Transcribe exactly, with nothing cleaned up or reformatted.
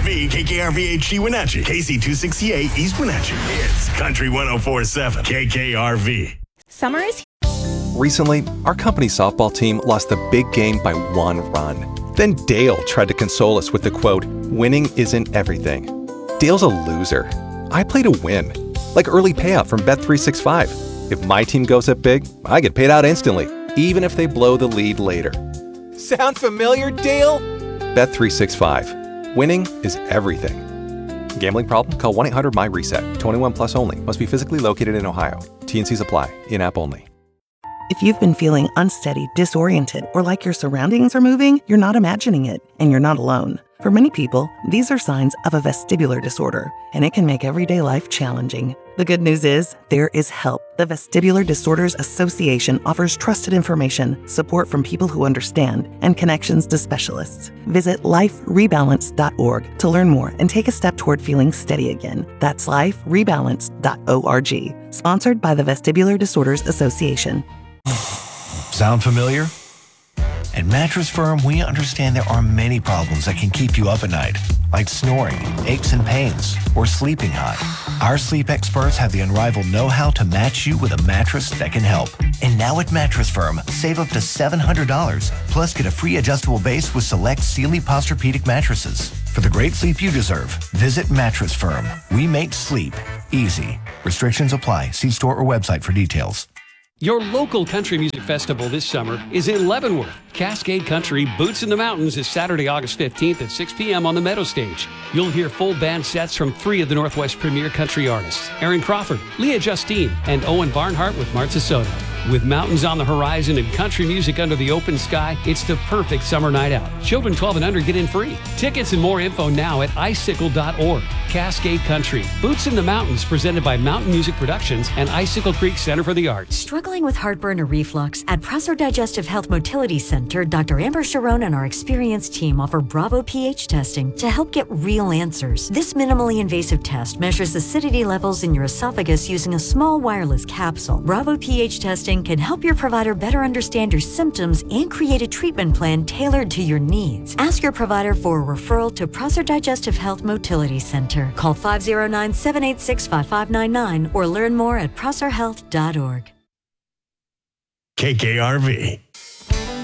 R V, K K R V H D Wenatchee, K C two sixty-eight East Wenatchee. It's Country one oh four point seven, K K R V. Summer is Recently, our company softball team lost the big game by one run. Then Dale tried to console us with the quote, "Winning isn't everything." Dale's a loser. I play to win. Like early payout from Bet three sixty-five. If my team goes up big, I get paid out instantly, even if they blow the lead later. Sound familiar, Dale? Bet three sixty-five. Winning is everything. Gambling problem? Call one eight hundred M Y reset. twenty-one plus only. Must be physically located in Ohio. T N Cs apply. In-app only. If you've been feeling unsteady, disoriented, or like your surroundings are moving, you're not imagining it, and you're not alone. For many people, these are signs of a vestibular disorder, and it can make everyday life challenging. The good news is, there is help. The Vestibular Disorders Association offers trusted information, support from people who understand, and connections to specialists. Visit life rebalance dot org to learn more and take a step toward feeling steady again. That's life rebalance dot org. Sponsored by the Vestibular Disorders Association. Sound familiar? At Mattress Firm, we understand there are many problems that can keep you up at night, like snoring, aches and pains, or sleeping hot. Our sleep experts have the unrivaled know-how to match you with a mattress that can help. And now at Mattress Firm, save up to seven hundred dollars, plus get a free adjustable base with select Sealy Posturepedic mattresses. For the great sleep you deserve, visit Mattress Firm. We make sleep easy. Restrictions apply. See store or website for details. Your local country music festival this summer is in Leavenworth. Cascade Country Boots in the Mountains is Saturday, August fifteenth at six p.m. on the Meadow Stage. You'll hear full band sets from three of the Northwest premier country artists, Aaron Crawford, Leah Justine, and Owen Barnhart with Martha Soto. With mountains on the horizon and country music under the open sky, it's the perfect summer night out. Children twelve and under get in free. Tickets and more info now at icicle dot org. Cascade Country Boots in the Mountains, presented by Mountain Music Productions and Icicle Creek Center for the Arts. Struggling with heartburn or reflux? At Prosser Digestive Health Motility Center, Doctor Amber Sharon and our experienced team offer Bravo pH testing to help get real answers. This minimally invasive test measures acidity levels in your esophagus using a small wireless capsule. Bravo pH testing can help your provider better understand your symptoms and create a treatment plan tailored to your needs. Ask your provider for a referral to Prosser Digestive Health Motility Center. Call five oh nine, seven eight six, five five nine nine or learn more at prosser health dot org. K K R V.